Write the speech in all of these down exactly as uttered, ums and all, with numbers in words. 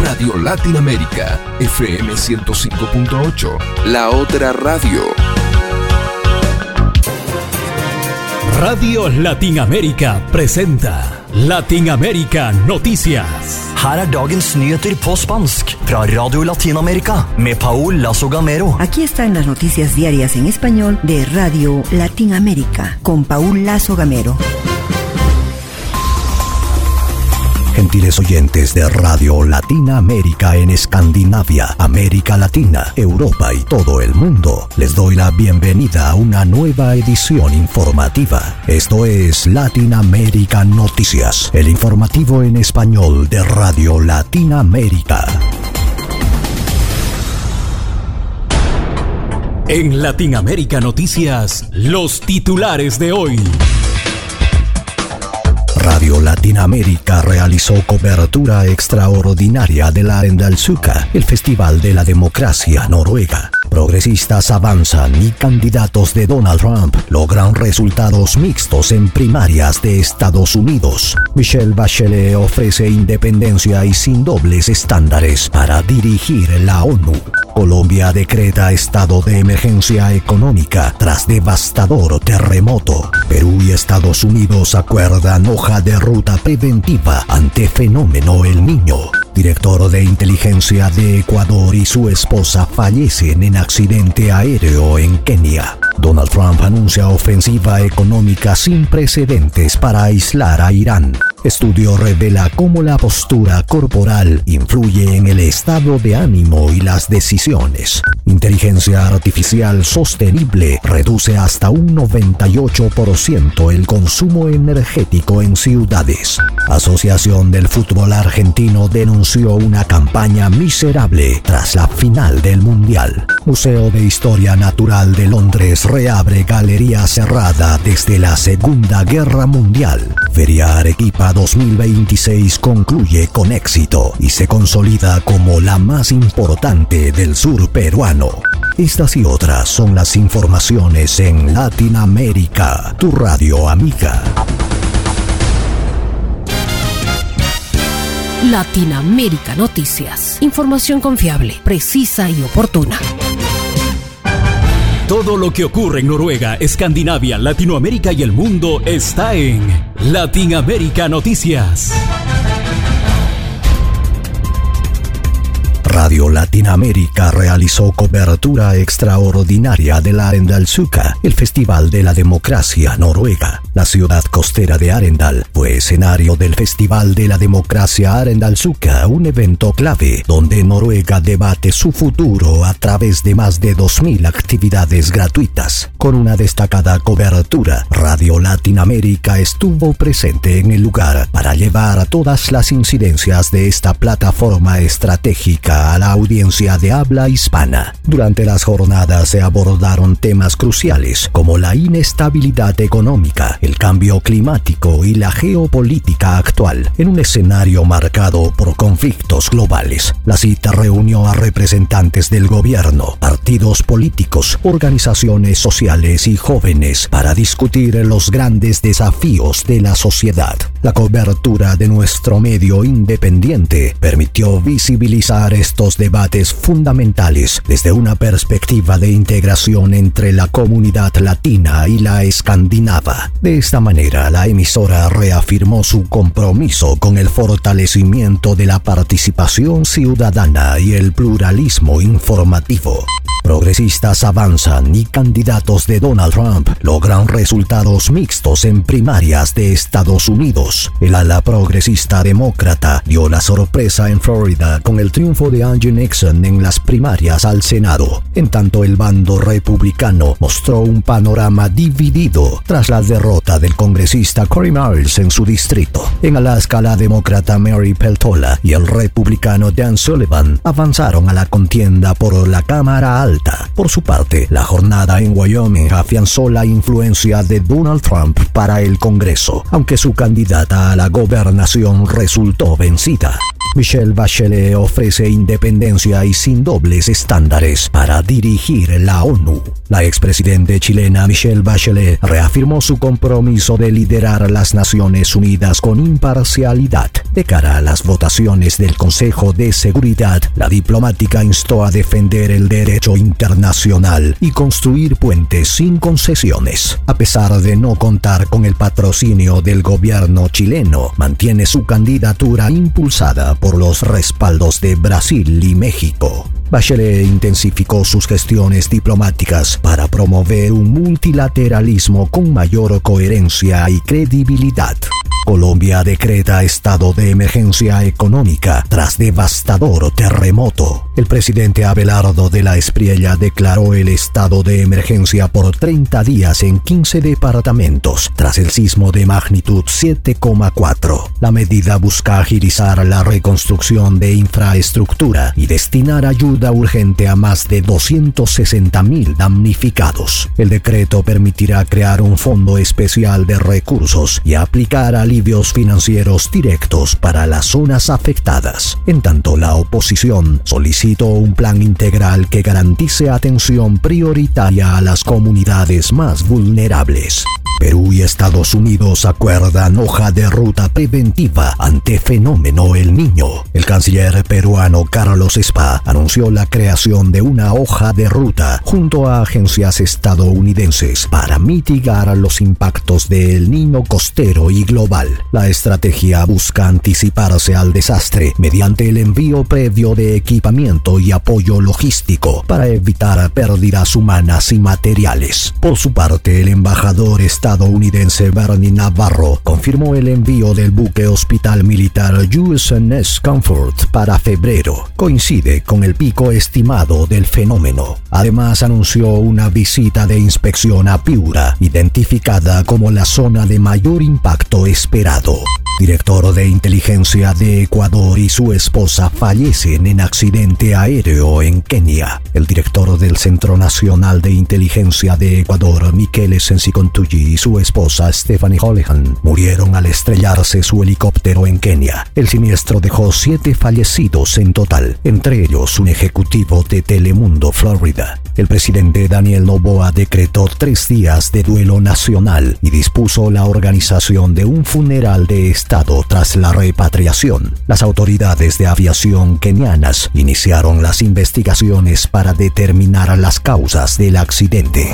Radio Latinoamérica, F M ciento cinco punto ocho, la otra radio. Radio Latinoamérica presenta Latinoamérica Noticias. Her er dagens nyheter på spansk fra Radio Latinoamérica med Paul Lazo Gamero. Aquí están las noticias diarias en español de Radio Latinoamérica con Paul Lazo Gamero. Gentiles oyentes de Radio Latinoamérica en Escandinavia, América Latina, Europa y todo el mundo, les doy la bienvenida a una nueva edición informativa. Esto es Latinoamérica Noticias, el informativo en español de Radio Latinoamérica. En Latinoamérica Noticias, los titulares de hoy. Radio Latinoamérica realizó cobertura extraordinaria de la Arendalsuka, el Festival de la Democracia Noruega. Progresistas avanzan y candidatos de Donald Trump logran resultados mixtos en primarias de Estados Unidos. Michelle Bachelet ofrece independencia y sin dobles estándares para dirigir la ONU. Colombia decreta estado de emergencia económica tras devastador terremoto. Perú y Estados Unidos acuerdan hoja de ruta preventiva ante fenómeno El Niño. Director de inteligencia de Ecuador y su esposa fallecen en accidente aéreo en Kenia. Donald Trump anuncia ofensiva económica sin precedentes para aislar a Irán. Estudio revela cómo la postura corporal influye en el estado de ánimo y las decisiones. Inteligencia artificial sostenible reduce hasta un noventa y ocho por ciento el consumo energético en ciudades. Asociación del Fútbol Argentino denunció una campaña miserable tras la final del Mundial. Museo de Historia Natural de Londres reabre galería cerrada desde la Segunda Guerra Mundial. Feria Arequipa dos mil veintiséis concluye con éxito y se consolida como la más importante del sur peruano. Estas y otras son las informaciones en Latinoamérica, tu radio amiga. Latinoamérica Noticias. Información confiable, precisa y oportuna. Todo lo que ocurre en Noruega, Escandinavia, Latinoamérica y el mundo está en Latinoamérica Noticias. Radio Latinoamérica realizó cobertura extraordinaria de la Arendalsuka, el Festival de la Democracia Noruega. La ciudad costera de Arendal fue escenario del Festival de la Democracia Arendalsuka, un evento clave donde Noruega debate su futuro a través de más de dos mil actividades gratuitas. Con una destacada cobertura, Radio Latinoamérica estuvo presente en el lugar para llevar a todas las incidencias de esta plataforma estratégica a la audiencia de habla hispana. Durante las jornadas se abordaron temas cruciales como la inestabilidad económica, el cambio climático y la geopolítica actual, en un escenario marcado por conflictos globales. La cita reunió a representantes del gobierno, partidos políticos, organizaciones sociales y jóvenes para discutir los grandes desafíos de la sociedad. La cobertura de nuestro medio independiente permitió visibilizar estos debates fundamentales desde una perspectiva de integración entre la comunidad latina y la escandinava. De esta manera, la emisora reafirmó su compromiso con el fortalecimiento de la participación ciudadana y el pluralismo informativo. Progresistas avanzan y candidatos de Donald Trump logran resultados mixtos en primarias de Estados Unidos. El ala progresista demócrata dio la sorpresa en Florida con el triunfo de Andrew Nixon en las primarias al Senado. En tanto, el bando republicano mostró un panorama dividido tras la derrota del congresista Corey Miles en su distrito. En Alaska, la demócrata Mary Peltola y el republicano Dan Sullivan avanzaron a la contienda por la Cámara Alta. Por su parte, la jornada en Wyoming afianzó la influencia de Donald Trump para el Congreso, aunque su candidata a la gobernación resultó vencida. Michelle Bachelet ofrece independencia y sin dobles estándares para dirigir la ONU. La expresidente chilena Michelle Bachelet reafirmó su compromiso de liderar las Naciones Unidas con imparcialidad. De cara a las votaciones del Consejo de Seguridad, la diplomática instó a defender el derecho internacional y construir puentes sin concesiones. A pesar de no contar con el patrocinio del gobierno chileno, mantiene su candidatura impulsada por los respaldos de Brasil y México. Bachelet intensificó sus gestiones diplomáticas para promover un multilateralismo con mayor coherencia y credibilidad. Colombia decreta estado de emergencia económica tras devastador terremoto. El presidente Abelardo de la Espriella declaró el estado de emergencia por treinta días en quince departamentos tras el sismo de magnitud siete coma cuatro. La medida busca agilizar la reconstrucción de infraestructura y destinar ayuda urgente a más de doscientos sesenta mil damnificados. El decreto permitirá crear un fondo especial de recursos y aplicar alivios financieros directos para las zonas afectadas. En tanto, la oposición solicitó un plan integral que garantice atención prioritaria a las comunidades más vulnerables. Perú y Estados Unidos acuerdan hoja de ruta preventiva ante fenómeno El Niño. El canciller peruano Carlos Spa anunció la creación de una hoja de ruta junto a agencias estadounidenses para mitigar los impactos de El Niño costero y global. La estrategia busca anticiparse al desastre mediante el envío previo de equipamiento y apoyo logístico para evitar pérdidas humanas y materiales. Por su parte, el embajador estadounidense estadounidense Bernie Navarro confirmó el envío del buque hospital militar U S N S Comfort para febrero. Coincide con el pico estimado del fenómeno. Además, anunció una visita de inspección a Piura, identificada como la zona de mayor impacto esperado. Director de inteligencia de Ecuador y su esposa fallecen en accidente aéreo en Kenia. El director del Centro Nacional de Inteligencia de Ecuador, Michele Sensicontuyi, y su esposa Stephanie Hollihan murieron al estrellarse su helicóptero en Kenia. El siniestro dejó siete fallecidos en total, entre ellos un ejecutivo de Telemundo, Florida. El presidente Daniel Noboa decretó tres días de duelo nacional y dispuso la organización de un funeral de Estado tras la repatriación. Las autoridades de aviación kenianas iniciaron las investigaciones para determinar las causas del accidente.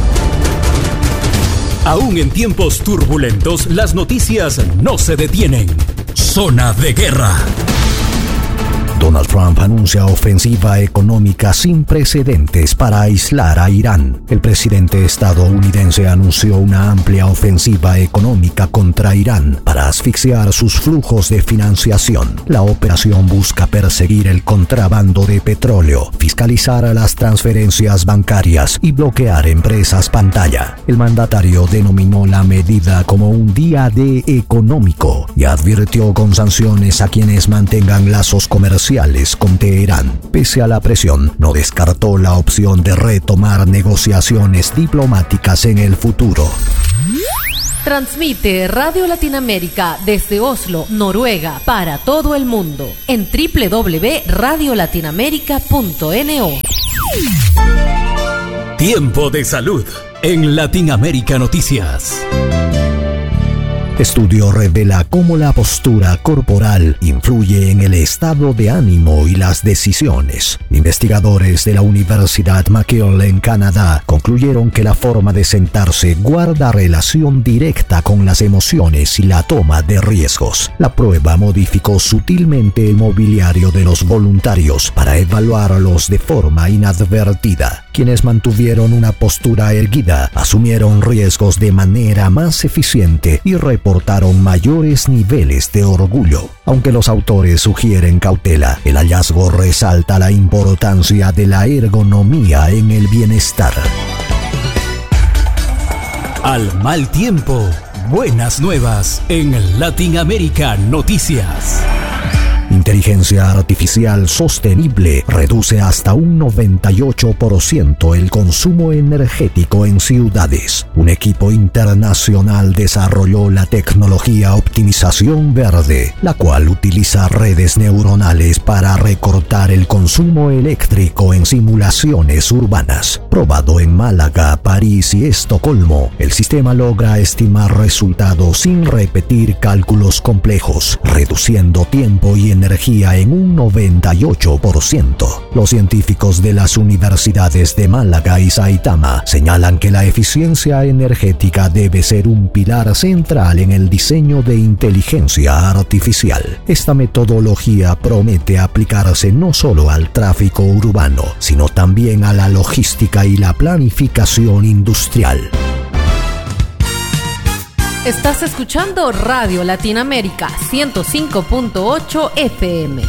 Aún en tiempos turbulentos, las noticias no se detienen. Zona de guerra. Donald Trump anuncia ofensiva económica sin precedentes para aislar a Irán. El presidente estadounidense anunció una amplia ofensiva económica contra Irán para asfixiar sus flujos de financiación. La operación busca perseguir el contrabando de petróleo, fiscalizar las transferencias bancarias y bloquear empresas pantalla. El mandatario denominó la medida como un día D económico y advirtió con sanciones a quienes mantengan lazos comerciales con Teherán. Pese a la presión, no descartó la opción de retomar negociaciones diplomáticas en el futuro. Transmite Radio Latinoamérica desde Oslo, Noruega, para todo el mundo en doble u doble u doble u punto radio latinoamérica punto ene o. Tiempo de salud en Latinoamérica Noticias. Estudio revela cómo la postura corporal influye en el estado de ánimo y las decisiones. Investigadores de la Universidad McGill en Canadá concluyeron que la forma de sentarse guarda relación directa con las emociones y la toma de riesgos. La prueba modificó sutilmente el mobiliario de los voluntarios para evaluarlos de forma inadvertida. Quienes mantuvieron una postura erguida asumieron riesgos de manera más eficiente y reportaron mayores niveles de orgullo. Aunque los autores sugieren cautela, el hallazgo resalta la importancia de la ergonomía en el bienestar. Al mal tiempo, buenas nuevas en Latinoamérica Noticias. Inteligencia artificial sostenible reduce hasta un noventa y ocho por ciento el consumo energético en ciudades. Un equipo internacional desarrolló la tecnología optimización verde, la cual utiliza redes neuronales para recortar el consumo eléctrico en simulaciones urbanas. Probado en Málaga, París y Estocolmo, el sistema logra estimar resultados sin repetir cálculos complejos, reduciendo tiempo y energía en un noventa y ocho por ciento. Los científicos de las universidades de Málaga y Saitama señalan que la eficiencia energética debe ser un pilar central en el diseño de inteligencia artificial. Esta metodología promete aplicarse no solo al tráfico urbano, sino también a la logística y la planificación industrial. Estás escuchando Radio Latinoamérica ciento cinco punto ocho F M.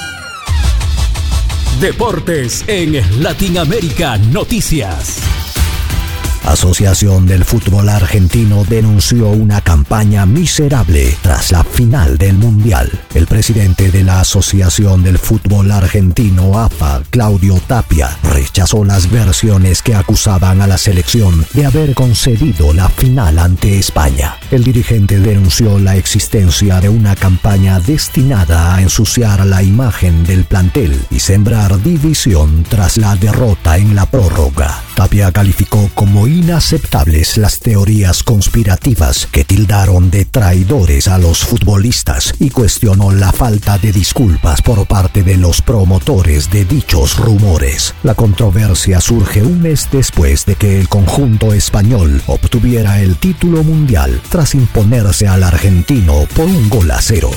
Deportes en Latinoamérica Noticias. Asociación del Fútbol Argentino denunció una campaña miserable tras la final del Mundial. El presidente de la Asociación del Fútbol Argentino, A F A, Claudio Tapia, rechazó las versiones que acusaban a la selección de haber concedido la final ante España. El dirigente denunció la existencia de una campaña destinada a ensuciar la imagen del plantel y sembrar división tras la derrota en la prórroga. Tapia calificó como inaceptables las teorías conspirativas que tildaron de traidores a los futbolistas y cuestionó la falta de disculpas por parte de los promotores de dichos rumores. La controversia surge un mes después de que el conjunto español obtuviera el título mundial tras imponerse al argentino por un gol a cero.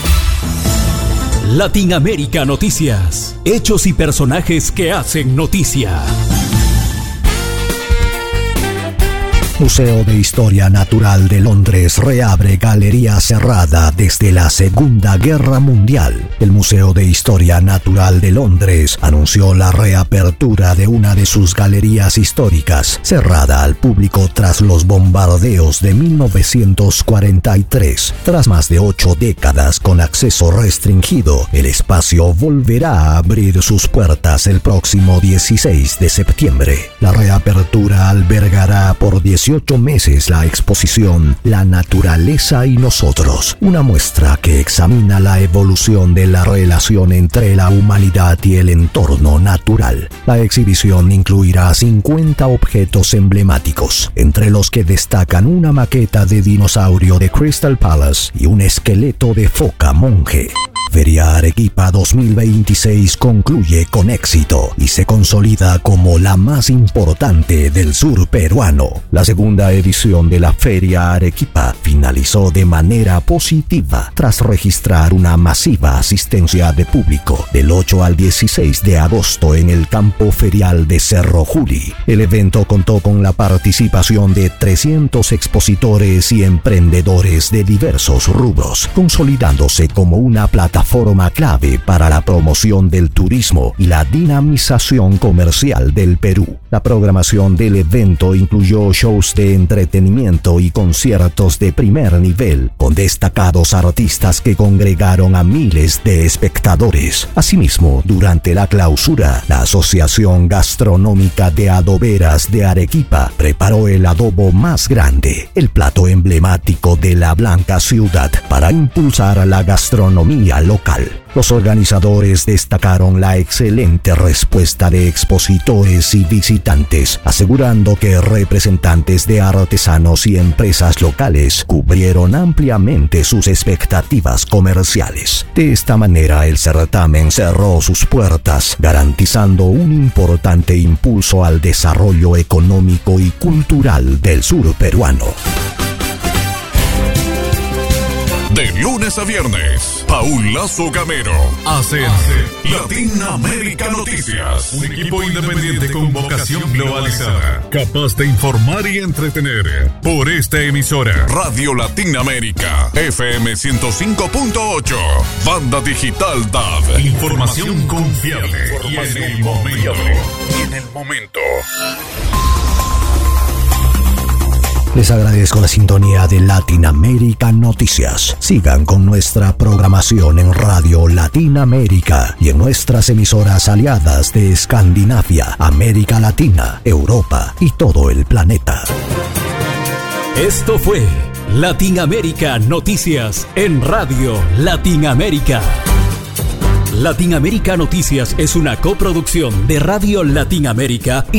Latinoamérica Noticias. Hechos y personajes que hacen noticia. Museo de Historia Natural de Londres reabre galería cerrada desde la Segunda Guerra Mundial. El Museo de Historia Natural de Londres anunció la reapertura de una de sus galerías históricas, cerrada al público tras los bombardeos de mil novecientos cuarenta y tres. Tras más de ocho décadas con acceso restringido, el espacio volverá a abrir sus puertas el próximo dieciséis de septiembre. La reapertura albergará por dieciocho meses la exposición La Naturaleza y Nosotros, una muestra que examina la evolución de la relación entre la humanidad y el entorno natural. La exhibición incluirá cincuenta objetos emblemáticos, entre los que destacan una maqueta de dinosaurio de Crystal Palace y un esqueleto de foca monje. Feria Arequipa dos mil veintiséis concluye con éxito y se consolida como la más importante del sur peruano. La segunda edición de la Feria Arequipa finalizó de manera positiva tras registrar una masiva asistencia de público del ocho al dieciséis de agosto en el campo ferial de Cerro Juli. El evento contó con la participación de trescientos expositores y emprendedores de diversos rubros, consolidándose como una plataforma forma clave para la promoción del turismo y la dinamización comercial del Perú. La programación del evento incluyó shows de entretenimiento y conciertos de primer nivel, con destacados artistas que congregaron a miles de espectadores. Asimismo, durante la clausura, la Asociación Gastronómica de Adoberas de Arequipa preparó el adobo más grande, el plato emblemático de la Blanca Ciudad, para impulsar la gastronomía local. Los organizadores destacaron la excelente respuesta de expositores y visitantes, asegurando que representantes de artesanos y empresas locales cubrieron ampliamente sus expectativas comerciales. De esta manera, el certamen cerró sus puertas, garantizando un importante impulso al desarrollo económico y cultural del sur peruano. De lunes a viernes, Paul Lazo Gamero hace Latinoamérica Noticias. Un equipo independiente con vocación globalizada, capaz de informar y entretener. Por esta emisora, Radio Latinoamérica, F M ciento cinco punto ocho, Banda Digital D A B. Información confiable y en el momento. Y en el momento. Les agradezco la sintonía de Latinoamérica Noticias. Sigan con nuestra programación en Radio Latinoamérica y en nuestras emisoras aliadas de Escandinavia, América Latina, Europa y todo el planeta. Esto fue Latinoamérica Noticias en Radio Latinoamérica. Latinoamérica Noticias es una coproducción de Radio Latinoamérica y